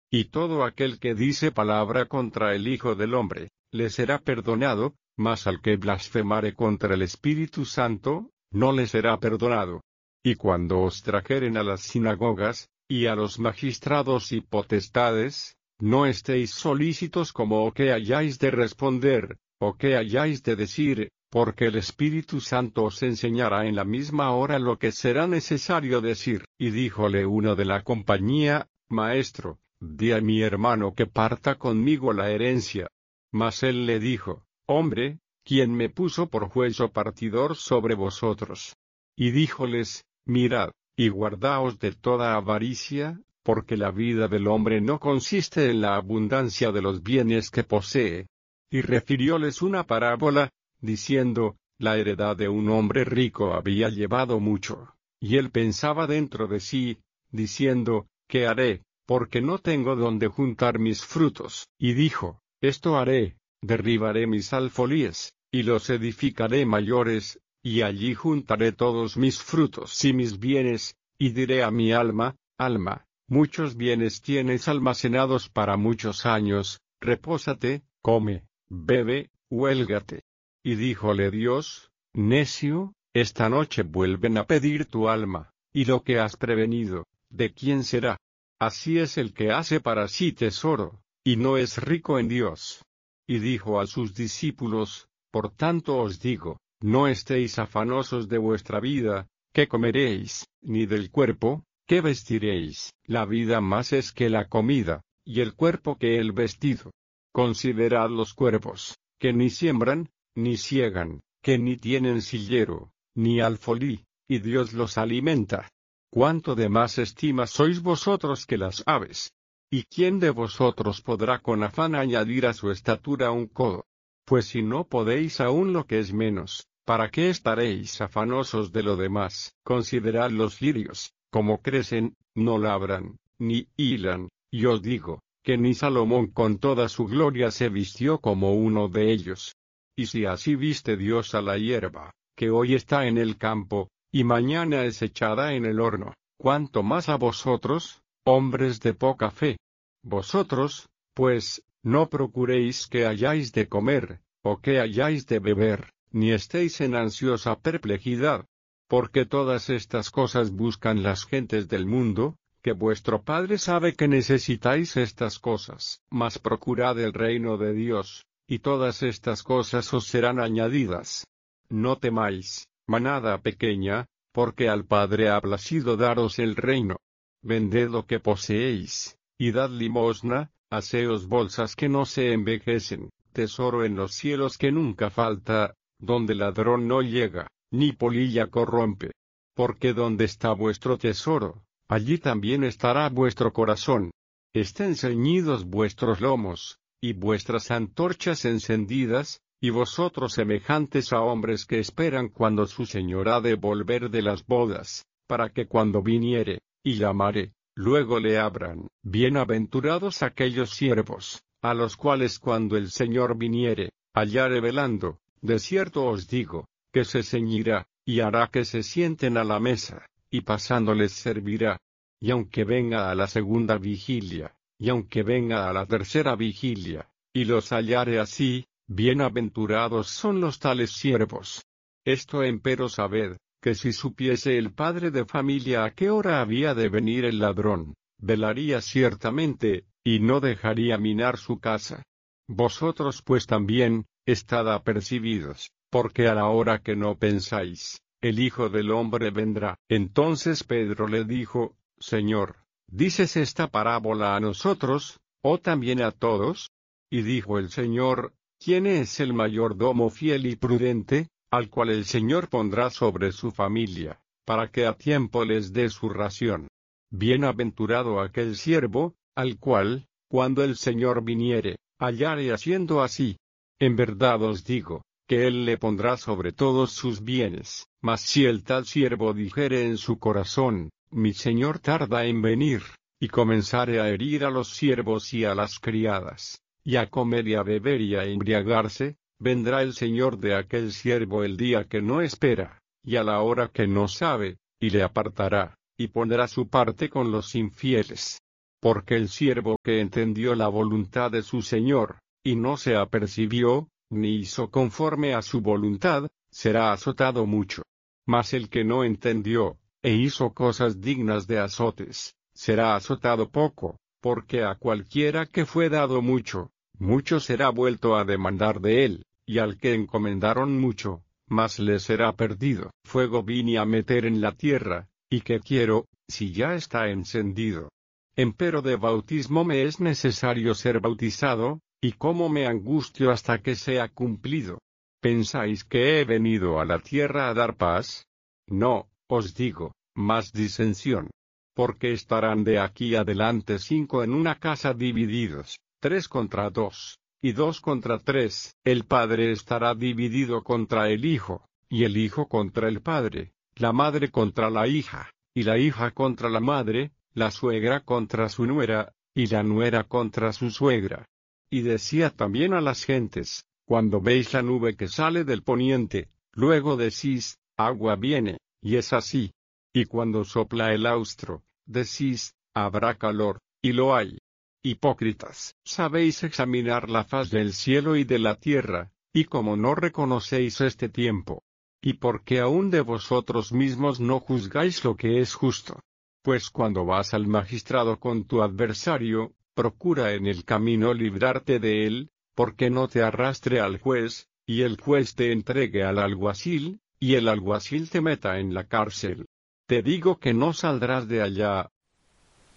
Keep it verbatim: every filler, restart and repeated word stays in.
Y todo aquel que dice palabra contra el Hijo del Hombre, le será perdonado, mas al que blasfemare contra el Espíritu Santo, no le será perdonado. Y cuando os trajeren a las sinagogas, y a los magistrados y potestades, no estéis solícitos como o qué hayáis de responder, o qué hayáis de decir, porque el Espíritu Santo os enseñará en la misma hora lo que será necesario decir. Y díjole uno de la compañía, Maestro, di a mi hermano que parta conmigo la herencia. Mas él le dijo, Hombre, ¿quién me puso por juez o partidor sobre vosotros? Y díjoles, Mirad, y guardaos de toda avaricia, porque la vida del hombre no consiste en la abundancia de los bienes que posee. Y refirióles una parábola, diciendo, La heredad de un hombre rico había llevado mucho, y él pensaba dentro de sí, diciendo, ¿qué haré? Porque no tengo donde juntar mis frutos. Y dijo, Esto haré, derribaré mis alfolíes, y los edificaré mayores, y allí juntaré todos mis frutos y mis bienes, y diré a mi alma, Alma, muchos bienes tienes almacenados para muchos años, repósate, come, bebe, huélgate. Y díjole Dios, Necio, esta noche vuelven a pedir tu alma, y lo que has prevenido, ¿de quién será? Así es el que hace para sí tesoro, y no es rico en Dios. Y dijo a sus discípulos, Por tanto os digo, no estéis afanosos de vuestra vida, qué comeréis, ni del cuerpo, qué vestiréis. La vida más es que la comida, y el cuerpo que el vestido. Considerad los cuervos, que ni siembran, ni siegan, que ni tienen sillero, ni alfolí, y Dios los alimenta. ¿Cuánto de más estima sois vosotros que las aves? ¿Y quién de vosotros podrá con afán añadir a su estatura un codo? Pues si no podéis aún lo que es menos, ¿para qué estaréis afanosos de lo demás? Considerad los lirios, como crecen, no labran, ni hilan, y os digo, que ni Salomón con toda su gloria se vistió como uno de ellos. Y si así viste Dios a la hierba, que hoy está en el campo, y mañana es echada en el horno, ¿cuánto más a vosotros, hombres de poca fe? Vosotros, pues, no procuréis que hayáis de comer, o que hayáis de beber, ni estéis en ansiosa perplejidad. Porque todas estas cosas buscan las gentes del mundo, que vuestro Padre sabe que necesitáis estas cosas. Mas procurad el reino de Dios, y todas estas cosas os serán añadidas. No temáis, manada pequeña, porque al Padre ha placido daros el reino. Vended lo que poseéis, y dad limosna, haceos bolsas que no se envejecen, tesoro en los cielos que nunca falta, donde ladrón no llega, ni polilla corrompe. Porque donde está vuestro tesoro, allí también estará vuestro corazón. Estén ceñidos vuestros lomos, y vuestras antorchas encendidas, y vosotros semejantes a hombres que esperan cuando su Señor ha de volver de las bodas, para que cuando viniere, y llamare, luego le abran. Bienaventurados aquellos siervos, a los cuales cuando el Señor viniere, hallare velando. De cierto os digo, que se ceñirá, y hará que se sienten a la mesa, y pasando les servirá. Y aunque venga a la segunda vigilia, y aunque venga a la tercera vigilia, y los hallare así, bienaventurados son los tales siervos. Esto empero sabed, que si supiese el padre de familia a qué hora había de venir el ladrón, velaría ciertamente, y no dejaría minar su casa. Vosotros pues también, estad apercibidos, porque a la hora que no pensáis, el Hijo del Hombre vendrá. Entonces Pedro le dijo, Señor, ¿dices esta parábola a nosotros, o también a todos? Y dijo el Señor, ¿quién es el mayordomo fiel y prudente, al cual el Señor pondrá sobre su familia, para que a tiempo les dé su ración? Bienaventurado aquel siervo, al cual, cuando el Señor viniere, hallare haciendo así. En verdad os digo, que él le pondrá sobre todos sus bienes. Mas si el tal siervo dijere en su corazón, mi señor tarda en venir, y comenzare a herir a los siervos y a las criadas, y a comer y a beber y a embriagarse, vendrá el señor de aquel siervo el día que no espera, y a la hora que no sabe, y le apartará, y pondrá su parte con los infieles. Porque el siervo que entendió la voluntad de su señor, y no se apercibió, ni hizo conforme a su voluntad, será azotado mucho. Mas el que no entendió, e hizo cosas dignas de azotes, será azotado poco, porque a cualquiera que fue dado mucho, mucho será vuelto a demandar de él, y al que encomendaron mucho, más le será perdido. Fuego vine a meter en la tierra, y que quiero, si ya está encendido. Empero de bautismo me es necesario ser bautizado, y cómo me angustio hasta que sea cumplido. ¿Pensáis que he venido a la tierra a dar paz? No, os digo, más disensión. Porque estarán de aquí adelante cinco en una casa divididos, tres contra dos, y dos contra tres. El padre estará dividido contra el hijo, y el hijo contra el padre, la madre contra la hija, y la hija contra la madre, la suegra contra su nuera, y la nuera contra su suegra. Y decía también a las gentes, cuando veis la nube que sale del poniente, luego decís, agua viene, y es así. Y cuando sopla el austro, decís, habrá calor, y lo hay. Hipócritas, sabéis examinar la faz del cielo y de la tierra, y como no reconocéis este tiempo, y porque aún de vosotros mismos no juzgáis lo que es justo. Pues cuando vas al magistrado con tu adversario, procura en el camino librarte de él, porque no te arrastre al juez, y el juez te entregue al alguacil, y el alguacil te meta en la cárcel. Te digo que no saldrás de allá,